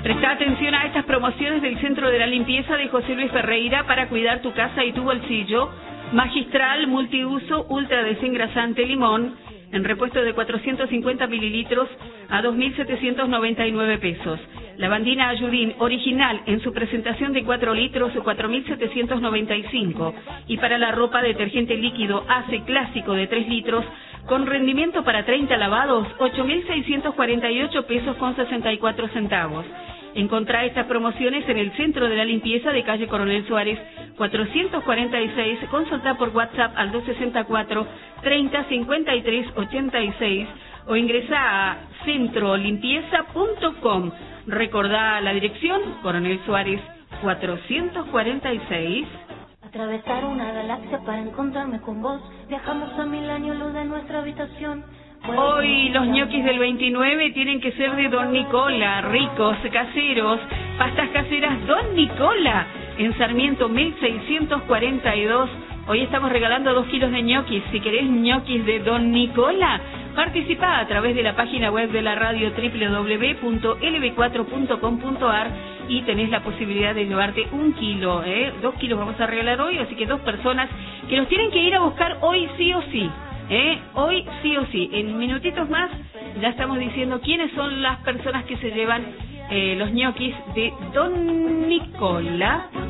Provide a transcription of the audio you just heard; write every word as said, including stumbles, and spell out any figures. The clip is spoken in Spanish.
Presta atención a estas promociones del Centro de la Limpieza de José Luis Ferreira para cuidar tu casa y tu bolsillo. Magistral, multiuso, ultra desengrasante, limón, en repuesto de cuatrocientos cincuenta mililitros a dos mil setecientos noventa y nueve pesos. Lavandina Ayudín, original, en su presentación de cuatro litros, cuatro mil setecientos noventa y cinco. Y para la ropa, detergente líquido Ace clásico de tres litros, con rendimiento para treinta lavados, ocho mil seiscientos cuarenta y ocho pesos con sesenta y cuatro centavos. Encontrá estas promociones en el Centro de la Limpieza de calle Coronel Suárez cuatrocientos cuarenta y seis. Consulta por WhatsApp al dos sesenta y cuatro, treinta, cincuenta y tres, ochenta y seis o ingresa a centro limpieza punto com. Recordá la dirección, Coronel Suárez cuatrocientos cuarenta y seis. Atravesar una galaxia para encontrarme con vos. Viajamos a mil años luz de nuestra habitación. Hoy los ñoquis del veintinueve tienen que ser de Don Nicola, ricos, caseros, pastas caseras Don Nicola, en Sarmiento mil seiscientos cuarenta y dos. Hoy estamos regalando dos kilos de ñoquis. Si querés ñoquis de Don Nicola, participa a través de la página web de la radio doble u doble u doble u punto ele be cuatro punto com punto a r y tenés la posibilidad de llevarte un kilo, ¿eh? Dos kilos vamos a regalar hoy, así que dos personas que los tienen que ir a buscar hoy sí o sí. ¿Eh? Hoy sí o sí, en minutitos más ya estamos diciendo quiénes son las personas que se llevan eh, los ñoquis de Don Nicola.